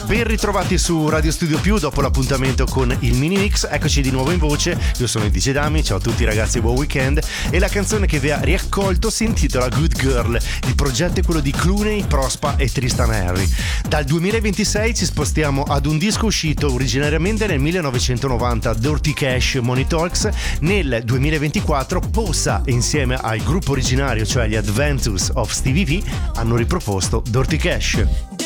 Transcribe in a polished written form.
Ben ritrovati su Radio Studio Più dopo l'appuntamento con il mini mix. Eccoci di nuovo in voce. Io sono il DJ Dami, ciao a tutti ragazzi, buon weekend. E la canzone che vi ha riaccolto si intitola Good Girl. Il progetto è quello di Clooney, Prospa e Tristan Harry. Dal 2026 ci spostiamo ad un disco uscito originariamente nel 1990, Dirty Cash, Money Talks. Nel 2024 Posa insieme al gruppo originario, cioè gli Adventures of Stevie V, hanno riproposto Dirty Cash.